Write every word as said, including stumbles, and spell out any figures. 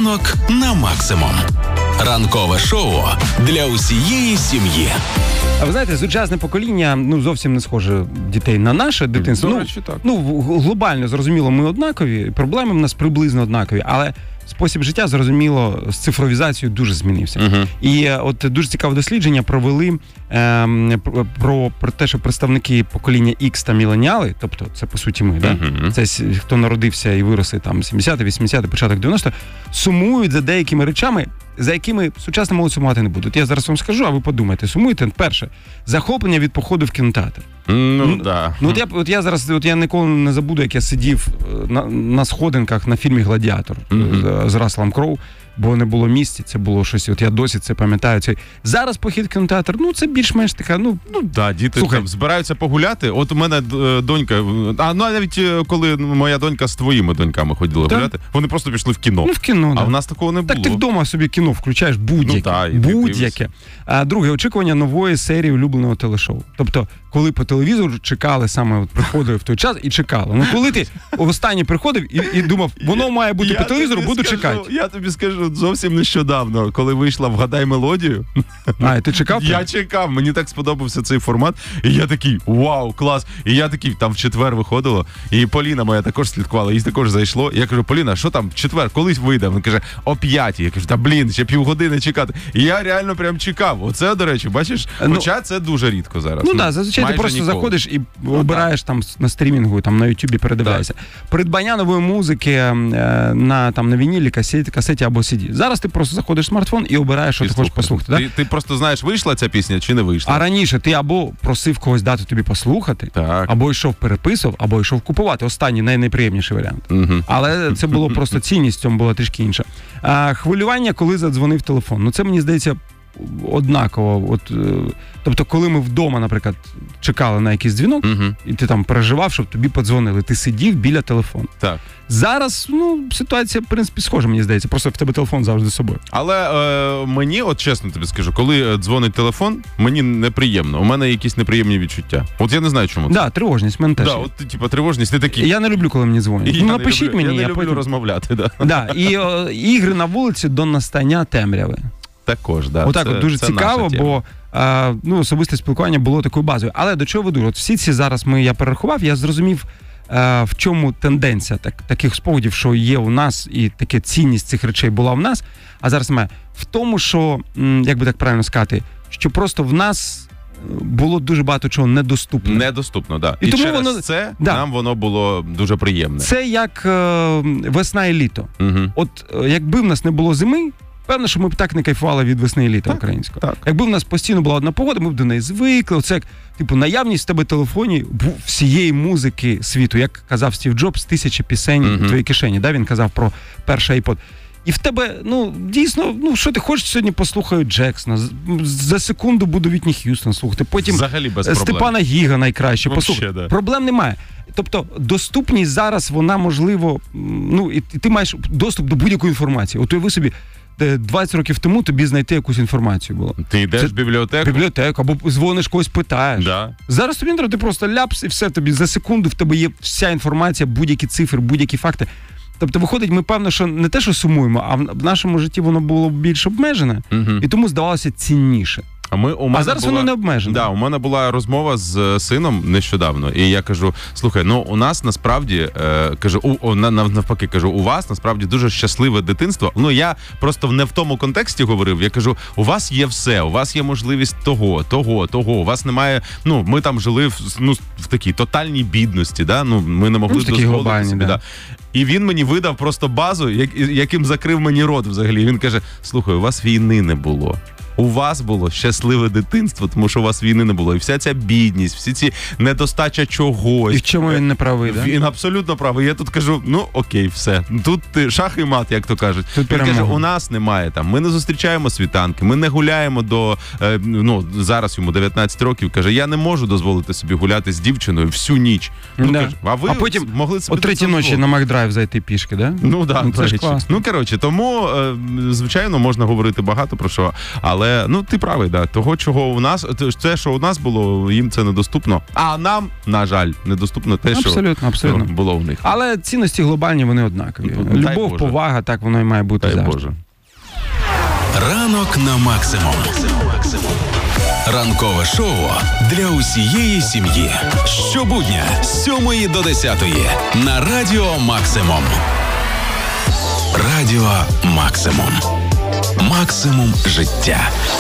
Ранок на максимум. Ранкове шоу для усієї сім'ї. А ви знаєте, сучасне покоління, ну, зовсім не схоже дітей на наше дитинство. До речі, так. Ну, ну, глобально, зрозуміло, ми однакові, проблеми в нас приблизно однакові, але спосіб життя, зрозуміло, з цифровізацією дуже змінився. Uh-huh. І от дуже цікаве дослідження провели е, про, про те, що представники покоління X та міленіали, тобто це, по суті, ми, uh-huh. да? Це хто народився і вирос там сімдесяті, вісімдесяті, початок дев'яностих, сумують за деякими речами, за якими сучасна молодь сумувати не будуть. Я зараз вам скажу, а ви подумайте. Сумуєте, перше, захоплення від походу в кінотеатр. Ну, ну да. Ну, от я, от я зараз, от я ніколи не забуду, як я сидів на, на сходинках на фільмі «Гладіатор» mm-hmm. з, з Расселом Кроу, бо не було місця, це було щось, от я досі це пам'ятаю. Це... Зараз похід в кінотеатр, ну, це більш-менш така, ну... Ну, да, діти слухай, там збираються погуляти. От у мене донька, а ну, навіть коли моя донька з твоїми доньками ходила так. гуляти, вони просто пішли в кіно. Ну, в кіно, а да. в нас такого не було. Так ти вдома собі кіно включаєш будь-яке. Ну, та, будь-яке. А друге, очікування нової серії улюбленого телешоу. Тобто, коли по телевізору чекали, саме от приходили в той час і чекали. Ну, коли ти востаннє приходив і, і думав, воно має бути я по телевізору, буду скажу, чекати. Я тобі скажу, зовсім нещодавно, коли вийшла «Вгадай мелодію». А, і ти чекав? Я чекав, мені так сподобався цей формат. І я такий, вау, клас. І я такий, там в четвер виходило, і Поліна моя також слідкувала, їй також зайшло. І я кажу, Поліна, що там в четвер, колись вийде? Вона каже, о п'ятій. Я кажу, та блін, ще півгодини чекати. І я реально прям чекав. Оце, до речі, бачиш, ну, хоча це дуже рідко зараз. Ну, ну так, зазвичай ти просто ніколи заходиш і ну, обираєш там на стрімінгу, там на Ютубі передивляєшся. Придбання нової музики е, на, там, на вінілі, касеті, касеті або сі ді. Зараз ти просто заходиш в смартфон і обираєш, що ти хочеш послухати. Ти, ти просто знаєш, вийшла ця пісня чи не вийшла. А раніше ти або просив когось дати тобі послухати, так. або йшов переписував, або йшов купувати. Останній, най- найприємніший варіант. Угу. Але це було просто цінність, в цьому була трішки інша. А, хвилювання, коли задзвонив телефон. Ну це, мені здається, однаково. От, тобто, коли ми вдома, наприклад, чекали на якийсь дзвінок, угу. і ти там переживав, щоб тобі подзвонили, ти сидів біля телефону. Так. Зараз, ну, ситуація, в принципі, схожа, мені здається. Просто в тебе телефон завжди з собою. Але е, мені, от чесно тобі скажу, коли дзвонить телефон, мені неприємно. У мене якісь неприємні відчуття. От я не знаю, чому це. Так, да, тривожність, в мене теж. Да, от, типу, тривожність, ти такий. Я не люблю, коли мені дзвонять. І ну, я напишіть люблю, мені. Я не я люблю потім... розмовляти, да. Да, і о, ігри на вулиці до настання темряви. Також, да. Отак, це, от дуже це цікаво, бо а, ну, особисте спілкування було такою базою. Але до чого веду? От всі ці зараз ми, я перерахував, я зрозумів, а, в чому тенденція так, таких спогадів, що є у нас, і така цінність цих речей була в нас, а зараз немає. В тому, що, як би так правильно сказати, що просто в нас було дуже багато чого недоступно. Недоступно, так. Да. І, і тому через воно, це да. нам воно було дуже приємне. Це як е, весна і літо. Угу. От е, якби в нас не було зими, певно, що ми б так не кайфували від весни і літа українського. Так. Якби в нас постійно була одна погода, ми б до неї звикли. Оце як, типу, наявність в тебе в телефоні всієї музики світу. Як казав Стів Джобс, тисячі пісень uh-huh. в твоїй кишені. Да? Він казав про перший iPod. І в тебе, ну, дійсно, ну, що ти хочеш сьогодні послухаю Джексона, за секунду буду Вітні Х'юстон слухати, потім взагалі без проблем. Степана Гіга найкраще послухати. Да. Проблем немає. Тобто доступність зараз, вона, можливо, ну, і ти маєш доступ до будь-якої інформації. От уяви собі, двадцять років тому тобі знайти якусь інформацію було. Ти йдеш в бібліотеку? Бібліотеку, або дзвониш, когось питаєш. Да. Зараз тобі не треба, ти просто ляпс і все, тобі за секунду в тебе є вся інформація, будь-які цифри, будь-які факти. Тобто, виходить, ми, певно, що не те, що сумуємо, а в нашому житті воно було більш обмежене, угу. і тому здавалося цінніше. А, ми, у мене а зараз була, воно не обмежене. Да, у мене була розмова з сином нещодавно, і я кажу, слухай, ну у нас насправді, е, кажу, у, у, навпаки, кажу, у вас насправді дуже щасливе дитинство. Ну, я просто не в тому контексті говорив, я кажу, у вас є все, у вас є можливість того, того, того, у вас немає, ну, ми там жили в, ну, в такій тотальній бідності, да, ну, ми не могли ну, дозволити глобальні, собі, да. да. І він мені видав просто базу, як, яким закрив мені рот взагалі. Він каже, слухай, у вас війни не було. У вас було щасливе дитинство, тому що у вас війни не було. І вся ця бідність, всі ці недостача чогось. І в чому він не правий, да? Він абсолютно правий. Я тут кажу, ну окей, все. Тут шах і мат, як то кажуть. Тут він каже, у нас немає там. Ми не зустрічаємо світанки, ми не гуляємо до, е, ну, зараз йому дев'ятнадцять років. Каже, я не можу дозволити собі гуляти з дівчиною всю ніч. Ну, да. каже, а ви а потім могли собі о третій ночі на Макдрайв зайти пішки, да? Ну, да, ну, це ж класно. Ну, коротше, тому, е, звичайно, можна говорити багато про що, але Але ну ти правий, да. Того, чого у нас, це, що у нас було, їм це недоступно. А нам, на жаль, недоступно те, абсолютно, що абсолютно. було у них. Але цінності глобальні, вони однакові. Ну, любов, Боже. повага, так воно і має бути Дай завжди. Боже. Ранок на максимум. Ранкове шоу для усієї сім'ї. Щобудня з сьомої до десятої на Радіо Максимум. Радіо Максимум. Максимум життя.